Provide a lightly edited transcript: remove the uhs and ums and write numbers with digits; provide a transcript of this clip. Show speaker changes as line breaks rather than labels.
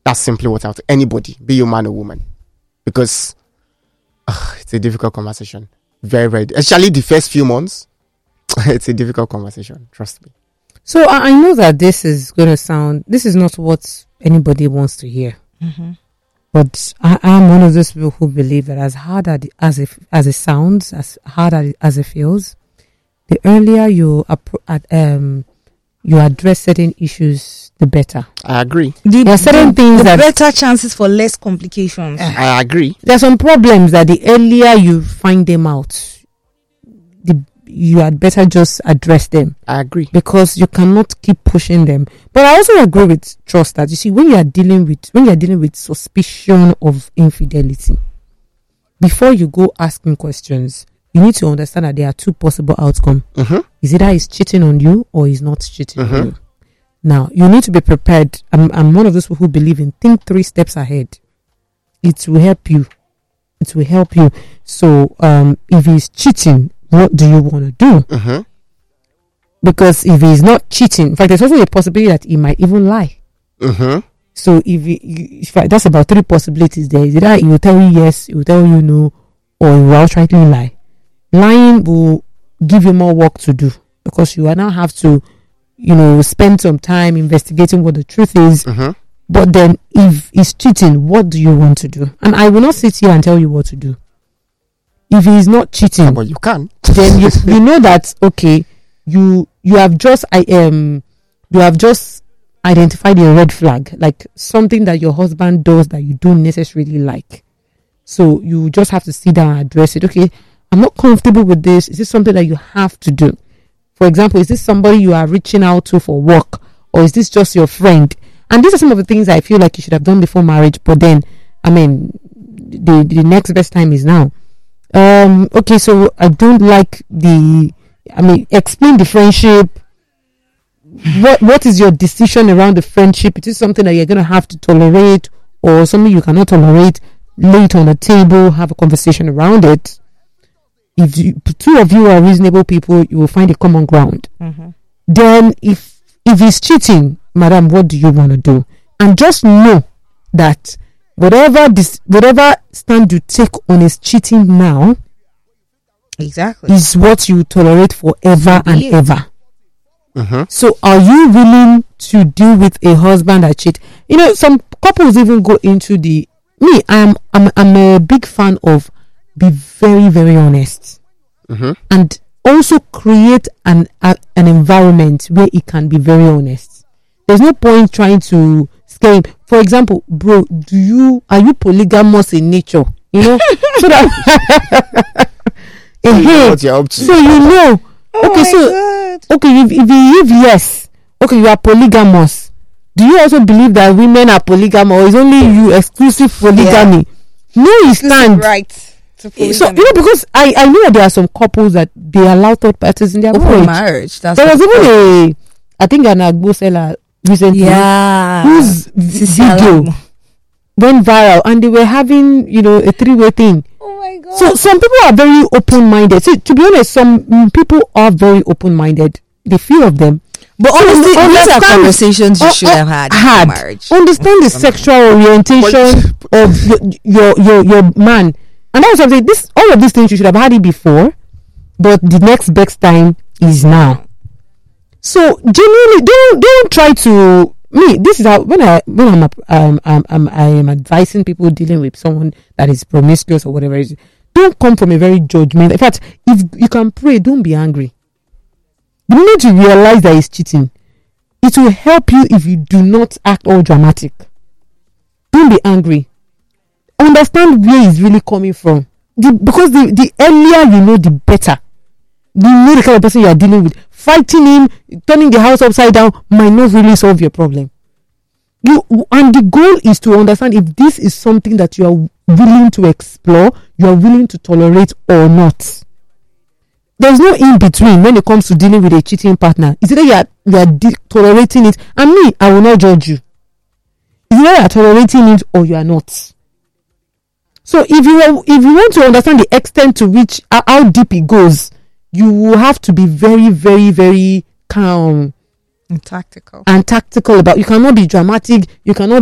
That's simply what I'll tell anybody, be you man or woman, because it's a difficult conversation. Very, very, especially the first few months. It's a difficult conversation. Trust me.
So I know that this is not what anybody wants to hear.
Mm-hmm.
But I am one of those people who believe that as hard as it sounds, as hard as it feels, the earlier you address certain issues, the better.
I agree.
There are certain things that
better chances for less complications.
I agree.
There are some problems that the earlier you find them out, you had better just address them.
I agree.
Because you cannot keep pushing them. But I also agree with trust that, you see, when you are dealing with suspicion of infidelity, before you go asking questions, you need to understand that there are two possible outcomes.
Mm-hmm.
Is either he's cheating on you or he's not cheating
Mm-hmm.
on you. Now, you need to be prepared. I'm one of those people who believe in think 3 steps ahead. It will help you. So, if he's cheating, what do you want to do?
Mm-hmm.
Because if he's not cheating, in fact, there's also a possibility that he might even lie.
Mm-hmm.
So that's about 3 possibilities there. Either he will tell you yes, he will tell you no, or he will outrightly lie. Lying will give you more work to do because you will now have to, spend some time investigating what the truth is.
Mm-hmm.
But then if he's cheating, what do you want to do? And I will not sit here and tell you what to do. If he is not cheating,
but you can.
Then you know that okay, you have just identified a red flag, like something that your husband does that you don't necessarily like. So you just have to sit down and address it. Okay, I'm not comfortable with this. Is this something that you have to do? For example, is this somebody you are reaching out to for work, or is this just your friend? And these are some of the things I feel like you should have done before marriage. But then, the next best time is now. Okay, so I don't like explain the friendship. What is your decision around the friendship? Is it something that you're going to have to tolerate or something you cannot tolerate? Lay it on the table, have a conversation around it. If two of you are reasonable people, you will find a common ground.
Mm-hmm.
Then if he's cheating, madam, what do you want to do? And just know that whatever stand you take on his cheating now,
exactly,
is what you tolerate forever and ever.
Mm-hmm.
So, are you willing to deal with a husband that cheats? Some couples even go into I'm a big fan of be very, very honest,
mm-hmm.
and also create an environment where he can be very honest. There's no point trying to scare him. For example, bro, are you polygamous in nature? So that
what you're up to.
So if yes, okay, you are polygamous. Do you also believe that women are polygamous, or is only you exclusive polygamy? Yeah. No, you stand
right. So
because I know that there are some couples that they allow third parties in their
marriage. There
was even I think an Agbo seller recently, whose video went viral, and they were having a 3-way thing.
Oh my god!
So some people are very open-minded. So to be honest, some people are very open-minded. The few of them.
But honestly, these are conversations you should have had in marriage.
Understand the sexual orientation of your man. And that's something. All of these things you should have had it before, but the next best time is now. So genuinely, don't try to. This is how when I am advising people dealing with someone that is promiscuous or whatever it is. Don't come from a very judgmental. In fact, if you can pray, don't be angry. The moment you realize that he's cheating, it will help you if you do not act all dramatic. Don't be angry. Understand where he's really coming from. Because the earlier you know, the better. You know the kind of person you are dealing with. Fighting him, turning the house upside down might not really solve your problem. And the goal is to understand if this is something that you are willing to explore, you are willing to tolerate or not. There's no in between when it comes to dealing with a cheating partner. It's either you are tolerating it, and me, I will not judge you. It's either you are tolerating it or you are not. So if you want to understand the extent to which how deep it goes, you will have to be very, very, very calm
and tactical
about. You cannot be dramatic. You cannot